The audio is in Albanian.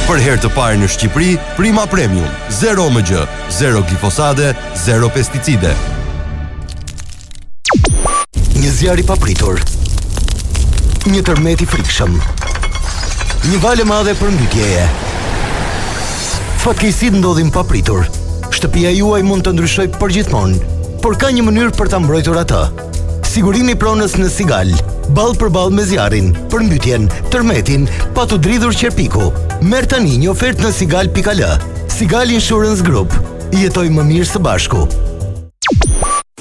Për herë të parë në Shqipëri, Prima Premium, 0 OMG, 0 glifosate, 0 pesticide. Një zjarr i papritur. Një tërmet i frikshëm. Një valë e madhe përmbytjeje. Fatkeqësitë ndodhin papritur. Shtëpia juaj mund të ndryshojë përgjithmonë, por ka një mënyrë për ta mbrojtur atë. Sigurimi i pronës në Sigal. Ball për ball me zjarrin, përmbytjen, tërmetin, pa të dridhur qerpiku. Merr tani një ofertë në sigal.al. Sigal Insurance Group. Jetoj më mirë së bashku.